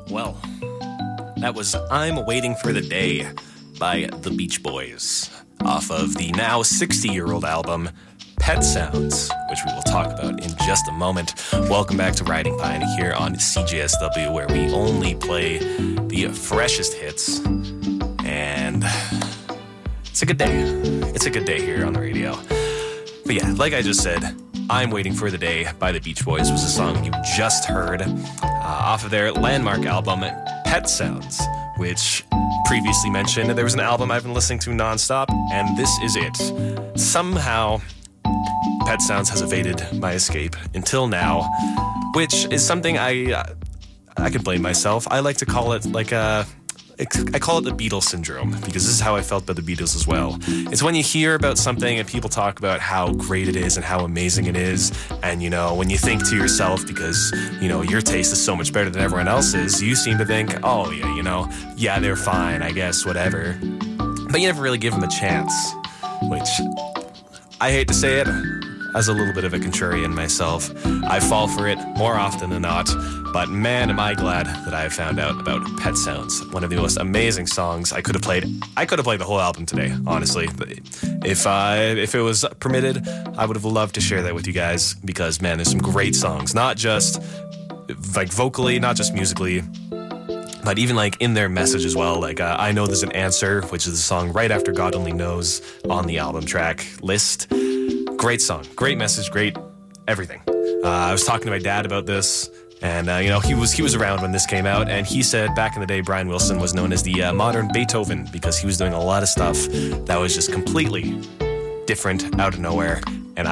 Well, that was I'm Waiting for the Day by the Beach Boys off of the now 60-year-old album Pet Sounds, which we will talk about in just a moment. Welcome back to Riding Pine here on CJSW, where we only play the freshest hits. And it's a good day. It's a good day here on the radio. But yeah, like I just said, I'm Waiting for the Day by the Beach Boys was a song you just heard off of their landmark album Pet Sounds, which previously mentioned there was an album I've been listening to nonstop, and this is it. Somehow, Pet Sounds has evaded my escape until now, which is something I can blame myself. I like to call it I call it the Beatles syndrome, because this is how I felt about the Beatles as well. It's when you hear about something and people talk about how great it is and how amazing it is, and, you know, when you think to yourself, because, you know, your taste is so much better than everyone else's, you seem to think, oh, yeah, you know, yeah, they're fine, I guess, whatever. But you never really give them a chance, which, I hate to say it, as a little bit of a contrarian myself, I fall for it more often than not, but man, am I glad that I found out about Pet Sounds, one of the most amazing songs I could have played. I could have played the whole album today, honestly. If it was permitted, I would have loved to share that with you guys, because, man, there's some great songs, not just, like, vocally, not just musically, but even, like, in their message as well. Like, I Know There's an Answer, which is the song right after God Only Knows on the album track list. Great song, great message, great everything. I was talking to my dad about this, and you know, he was around when this came out, and he said back in the day Brian Wilson was known as the modern Beethoven, because he was doing a lot of stuff that was just completely different, out of nowhere, and